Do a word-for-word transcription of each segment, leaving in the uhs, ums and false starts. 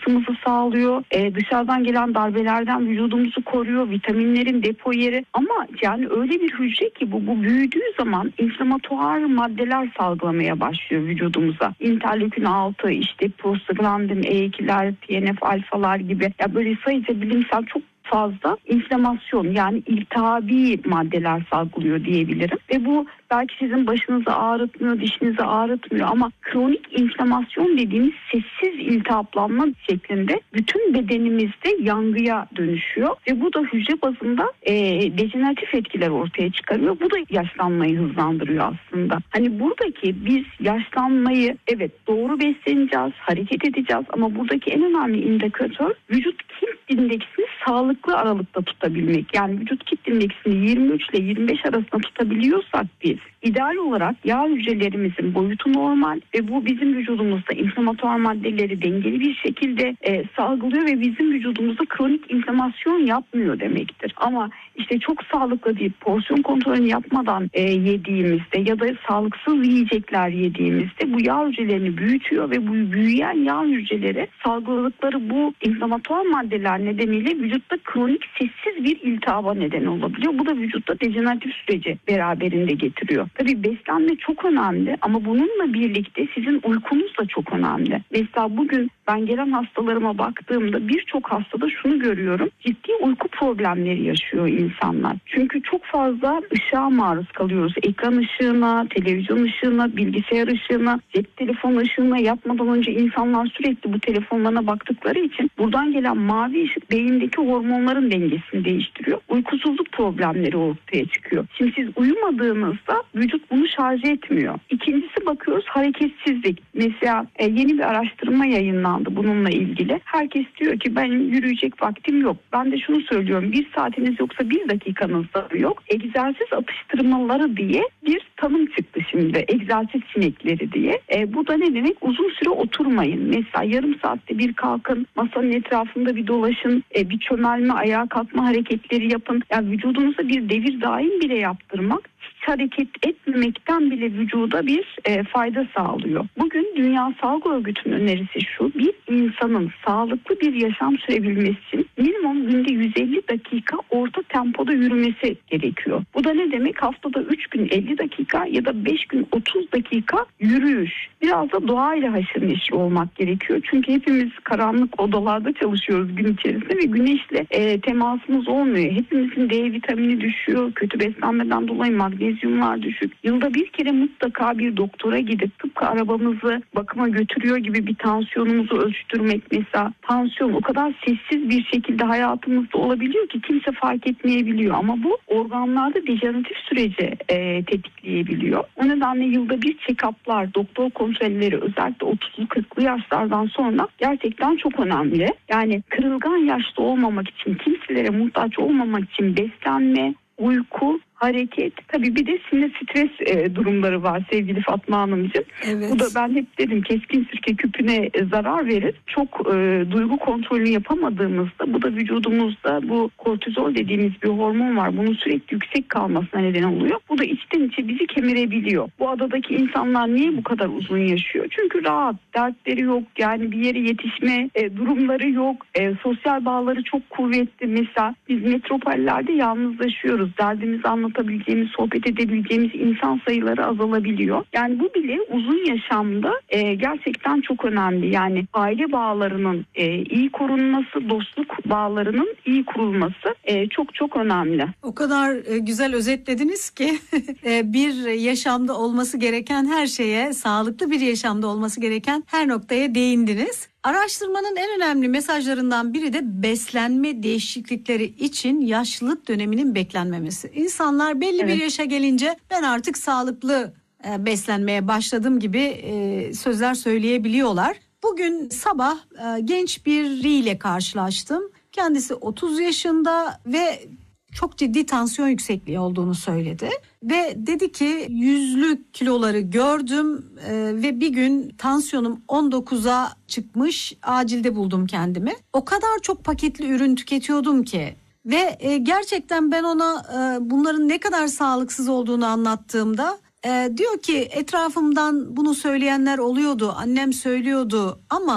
ısınmasımızı sağlıyor. E, dışarıdan gelen darbelerden vücudumuzu koruyor. Vitaminlerin depo yeri. Ama yani öyle bir hücre ki bu, bu büyüdüğü zaman inflamatuar maddeler salgılamaya başlıyor vücudumuza. İnterleukin altı, işte prostaglandin E ikiler, T N F alfalar gibi. Ya böyle sayıca bilimsel çok fazla inflamasyon, yani iltihabi maddeler salgılıyor diyebilirim. Ve bu belki sizin başınızı ağrıtmıyor, dişinizi ağrıtmıyor ama kronik inflamasyon dediğimiz sessiz iltihaplanma şeklinde bütün bedenimizde yangıya dönüşüyor ve bu da hücre bazında e, dejeneratif etkiler ortaya çıkarıyor. Bu da yaşlanmayı hızlandırıyor aslında. Hani buradaki biz yaşlanmayı, evet doğru besleneceğiz, hareket edeceğiz ama buradaki en önemli indikatör vücut kitle indeksini sağlıklı aralıkta tutabilmek. Yani vücut kitle indeksini yirmi üç ile yirmi beş arasında tutabiliyorsak biz ideal olarak yağ hücrelerimizin boyutu normal ve bu bizim vücudumuzda inflamatuar maddeleri dengeli bir şekilde e, salgılıyor ve bizim vücudumuzda kronik inflamasyon yapmıyor demektir. Ama işte çok sağlıklı değil, porsiyon kontrolünü yapmadan e, yediğimizde ya da sağlıksız yiyecekler yediğimizde bu yağ hücrelerini büyütüyor ve bu büyüyen yağ hücreleri salgıladıkları bu inflamatuar maddeler nedeniyle vücutta kronik sessiz bir iltihaba neden olabiliyor. Bu da vücutta dejeneratif süreci beraberinde getiriyor. Tabii beslenme çok önemli ama bununla birlikte sizin uykunuz da çok önemli. Mesela bugün ben gelen hastalarıma baktığımda birçok hastada şunu görüyorum. Ciddi uyku problemleri yaşıyor insanlar. Çünkü çok fazla ışığa maruz kalıyoruz. Ekran ışığına, televizyon ışığına, bilgisayar ışığına, cep telefon ışığına. Yatmadan önce insanlar sürekli bu telefonlarına baktıkları için buradan gelen mavi ışık beyindeki hormonların dengesini değiştiriyor. Uykusuzluk problemleri ortaya çıkıyor. Şimdi siz uyumadığınızda vücut bunu şarj etmiyor. İkincisi bakıyoruz hareketsizlik. Mesela e, yeni bir araştırma yayınlandı bununla ilgili. Herkes diyor ki benim yürüyecek vaktim yok. Ben de şunu söylüyorum. Bir saatiniz yoksa bir dakikanız da yok. Egzersiz atıştırmaları diye bir tanım çıktı şimdi. Egzersiz sinekleri diye. E, bu da ne demek? Uzun süre oturmayın. Mesela yarım saatte bir kalkın. Masanın etrafında bir dolaşın. E, bir çömelme, ayağa kalkma hareketleri yapın. Yani vücudunuza bir devir daim bile yaptırmak, hiç hareket etmemekten bile vücuda bir e, fayda sağlıyor. Bugün Dünya Sağlık Örgütü'nün önerisi şu: bir insanın sağlıklı bir yaşam sürebilmesi için minimum günde yüz elli dakika orta tempoda yürümesi gerekiyor. Bu da ne demek? Haftada üç gün elli dakika ya da beş gün otuz dakika yürüyüş. Biraz da doğayla haşır neşir olmak gerekiyor. Çünkü hepimiz karanlık odalarda çalışıyoruz gün içerisinde ve güneşle e, temasımız olmuyor. Hepimizin D vitamini düşüyor. Kötü beslenmeden dolayı magnezyumlar düşük. Yılda bir kere mutlaka bir doktora gidip tıpkı arabamızı bakıma götürüyor gibi bir tansiyonumuzu ölçtürmek mesela. Tansiyon o kadar sessiz bir şekilde hayatımızda olabiliyor ki kimse fark etmeyebiliyor. Ama bu organlarda dejeneratif süreci e, tetikleyebiliyor. O nedenle yılda bir check-up'lar, doktor kontrolleri özellikle otuzlu kırklı yaşlardan sonra gerçekten çok önemli. Yani kırılgan yaşta olmamak için, kimselere muhtaç olmamak için beslenme, uyku, hareket, tabii bir de sinir stres e, durumları var sevgili Fatma Hanımcığım. Evet. Bu da ben hep dedim keskin sirke küpüne e, zarar verir. Çok e, duygu kontrolü yapamadığımızda bu da vücudumuzda bu kortizol dediğimiz bir hormon var. Bunun sürekli yüksek kalmasına neden oluyor. Bu da içten içe bizi kemirebiliyor. Bu adadaki insanlar niye bu kadar uzun yaşıyor? Çünkü rahat, dertleri yok. Yani bir yere yetişme e, durumları yok. E, sosyal bağları çok kuvvetli. Mesela biz metropollerde yalnızlaşıyoruz. Derdimizi anlatabileceğimiz, sohbet edebileceğimiz insan sayıları azalabiliyor. Yani bu bile uzun yaşamda e, gerçekten çok önemli. Yani aile bağlarının e, iyi korunması, dostluk bağlarının iyi kurulması e, çok çok önemli. O kadar e, güzel özetlediniz ki e, bir yaşamda olması gereken her şeye, sağlıklı bir yaşamda olması gereken her noktaya değindiniz. Araştırmanın en önemli mesajlarından biri de beslenme değişiklikleri için yaşlılık döneminin beklenmemesi. İnsanlar belli evet. bir yaşa gelince ben artık sağlıklı e, beslenmeye başladım gibi e, sözler söyleyebiliyorlar. Bugün sabah e, genç biriyle karşılaştım. Kendisi otuz yaşında ve çok ciddi tansiyon yüksekliği olduğunu söyledi. Ve dedi ki yüzlü kiloları gördüm e, ve bir gün tansiyonum on dokuza çıkmış, acilde buldum kendimi. O kadar çok paketli ürün tüketiyordum ki ve e, gerçekten ben ona e, bunların ne kadar sağlıksız olduğunu anlattığımda e, diyor ki etrafımdan bunu söyleyenler oluyordu, annem söylüyordu ama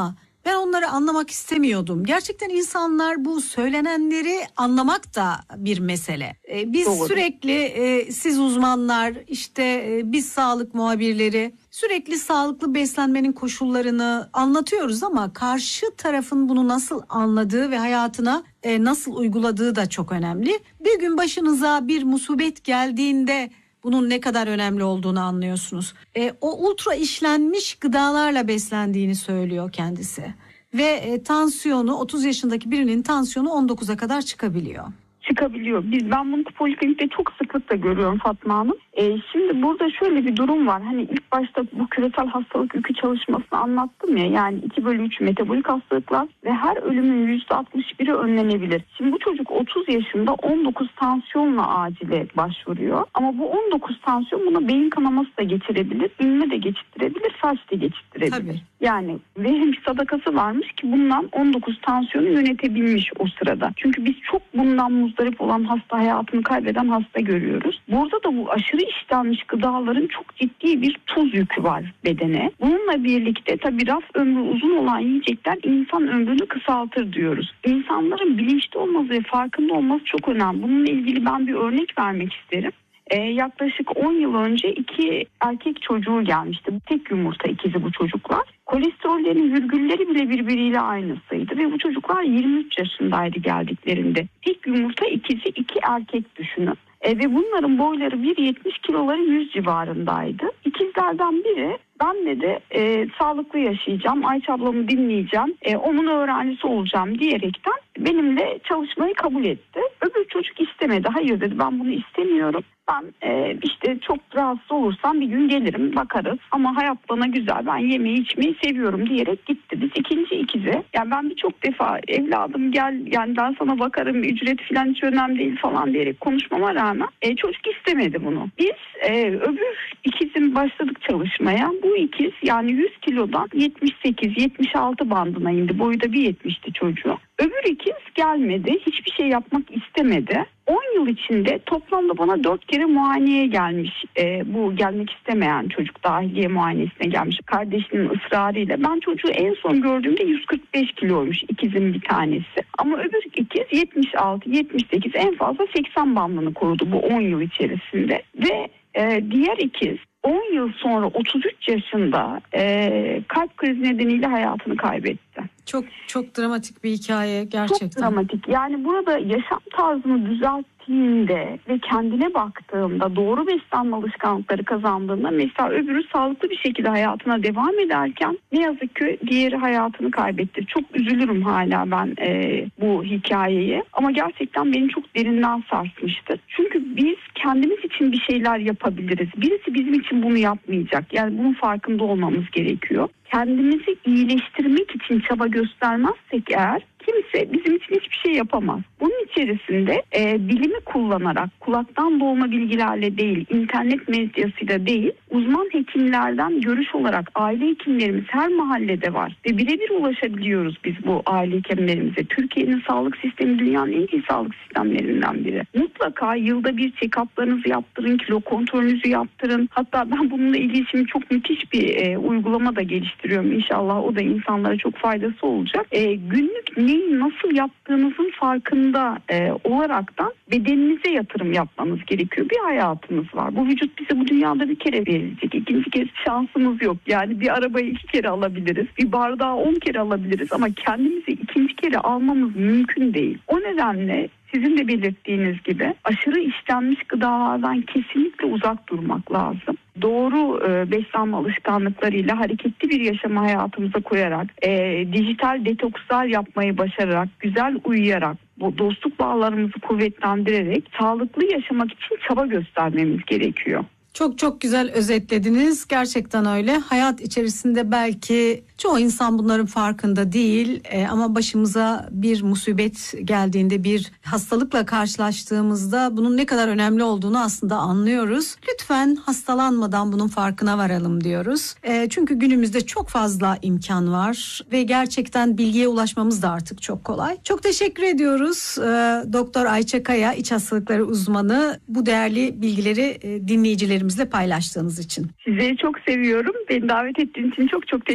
Ben onları anlamak istemiyordum. Gerçekten insanlar bu söylenenleri anlamak da bir mesele. Ee, biz Doğru. sürekli e, siz uzmanlar, işte e, biz sağlık muhabirleri sürekli sağlıklı beslenmenin koşullarını anlatıyoruz ama karşı tarafın bunu nasıl anladığı ve hayatına e, nasıl uyguladığı da çok önemli. Bir gün başınıza bir musibet geldiğinde bunun ne kadar önemli olduğunu anlıyorsunuz. E, o ultra işlenmiş gıdalarla beslendiğini söylüyor kendisi. Ve e, tansiyonu otuz yaşındaki birinin tansiyonu on dokuza kadar çıkabiliyor. Çıkabiliyor. Biz ben bunu poliklinikte çok sıklıkla görüyorum Fatma Hanım. Ee, şimdi burada şöyle bir durum var. Hani ilk başta bu küresel hastalık yükü çalışmasını anlattım ya. Yani iki bölü üç metabolik hastalıklar ve her ölümün yüzde altmış biri önlenebilir. Şimdi bu çocuk otuz yaşında on dokuz tansiyonla acile başvuruyor. Ama bu on dokuz tansiyon buna beyin kanaması da geçirebilir, inme de geçirebilir, felç de geçirebilir. Tabii. Yani vehim sadakası varmış ki bundan on dokuz tansiyonu yönetebilmiş o sırada. Çünkü biz çok bundan muzdarip olan hasta, hayatını kaybeden hasta görüyoruz. Burada da bu aşırı işlenmiş gıdaların çok ciddi bir tuz yükü var bedene. Bununla birlikte tabii raf ömrü uzun olan yiyecekler insan ömrünü kısaltır diyoruz. İnsanların bilinçli olması ve farkında olması çok önemli. Bununla ilgili ben bir örnek vermek isterim. Ee, yaklaşık on yıl önce iki erkek çocuğu gelmişti. Tek yumurta ikizi bu çocuklar. Kolesterollerin virgülleri bile birbiriyle aynısıydı ve bu çocuklar yirmi üç yaşındaydı geldiklerinde. Tek yumurta ikizi iki erkek düşünün. E, ve bunların boyları bir yetmiş, kiloları yüz civarındaydı. İkizlerden biri ben dedi e, sağlıklı yaşayacağım, Ayça ablamı dinleyeceğim, e, onun öğrencisi olacağım diyerekten benimle çalışmayı kabul etti. Öbür çocuk istemedi. Hayır dedi, ben bunu istemiyorum. Ben e, işte çok rahatsız olursam bir gün gelirim, bakarız ama hayat bana güzel, ben yemeği içmeyi seviyorum diyerek gitti. Biz ikinci ikize, yani ben birçok defa evladım gel, yani ben sana bakarım, ücret falan hiç önemli değil falan diyerek konuşmama rağmen e, çocuk istemedi bunu. Biz e, öbür ikizin başladık çalışmaya. Bu ikiz yani yüz kilodan yetmiş sekiz yetmiş altı bandına indi. Boyu da bir yetmişti çocuğu. Öbür ikiz gelmedi. Hiçbir şey yapmak istemedi. on yıl içinde toplamda bana dört kere muayeneye gelmiş. E, bu gelmek istemeyen çocuk dahiliye muayenesine gelmiş. Kardeşinin ısrarıyla. Ben çocuğu en son gördüğümde yüz kırk beş kiloymuş ikizin bir tanesi. Ama öbür ikiz yetmiş altı yetmiş sekiz, en fazla seksen bandını korudu bu on yıl içerisinde. Ve e, diğer ikiz on yıl sonra otuz üç yaşında e, kalp krizi nedeniyle hayatını kaybetti. Çok çok dramatik bir hikaye gerçekten. Çok dramatik. Yani burada yaşam tarzını düzelttiğinde ve kendine baktığında, doğru beslenme alışkanlıkları kazandığında, mesela öbürü sağlıklı bir şekilde hayatına devam ederken ne yazık ki diğeri hayatını kaybetti. Çok üzülürüm hala ben e, bu hikayeye. Ama gerçekten beni çok derinden sarsmıştır. Çünkü biz kendimiz için bir şeyler yapabiliriz. Birisi bizim için bunu yapmayacak. Yani bunun farkında olmamız gerekiyor. Kendimizi iyileştirmek için çaba göstermezsek eğer kimse bizim için hiçbir şey yapamaz. Bunun içerisinde e, bilimi kullanarak, kulaktan dolma bilgilerle değil, internet medyasıyla değil, uzman hekimlerden görüş olarak aile hekimlerimiz her mahallede var ve birebir ulaşabiliyoruz biz bu aile hekimlerimize. Türkiye'nin sağlık sistemi dünyanın en iyi sağlık sistemlerinden biri. Mutlaka yılda bir check-up'larınızı yaptırın, kilo kontrolünüzü yaptırın. Hatta ben bununla ilgili şimdi çok müthiş bir e, uygulama da geliştiriyorum. İnşallah o da insanlara çok faydası olacak. E, günlük neyi nasıl yaptığınızın farkında e, olaraktan bedeninize yatırım yapmanız gerekiyor. Bir hayatınız var. Bu vücut bize bu dünyada bir kere verilecek. İkinci kez şansımız yok. Yani bir arabayı iki kere alabiliriz. Bir bardağı on kere alabiliriz ama kendimizi ikinci kere almamız mümkün değil. O nedenle sizin de belirttiğiniz gibi aşırı işlenmiş gıdalardan kesinlikle uzak durmak lazım. Doğru e, beslenme alışkanlıklarıyla hareketli bir yaşamı hayatımıza koyarak, e, dijital detokslar yapmayı başararak, güzel uyuyarak, bu dostluk bağlarımızı kuvvetlendirerek sağlıklı yaşamak için çaba göstermemiz gerekiyor. Çok çok güzel özetlediniz. Gerçekten öyle. Hayat içerisinde belki çoğu insan bunların farkında değil e, ama başımıza bir musibet geldiğinde, bir hastalıkla karşılaştığımızda bunun ne kadar önemli olduğunu aslında anlıyoruz. Lütfen hastalanmadan bunun farkına varalım diyoruz. E, çünkü günümüzde çok fazla imkan var ve gerçekten bilgiye ulaşmamız da artık çok kolay. Çok teşekkür ediyoruz e, Doktor Ayça Kaya, iç hastalıkları uzmanı, bu değerli bilgileri e, dinleyicilerimizle paylaştığınız için. Sizleri çok seviyorum. Beni davet ettiğiniz için çok çok teşekkür ediyorum.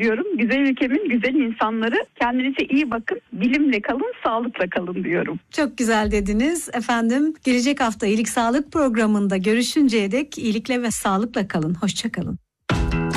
ediyorum. Güzel ülkemin güzel insanları, kendinize iyi bakın, bilimle kalın, sağlıkla kalın diyorum. Çok güzel dediniz efendim. Gelecek hafta İyilik Sağlık programında görüşünceye dek iyilikle ve sağlıkla kalın. Hoşça kalın.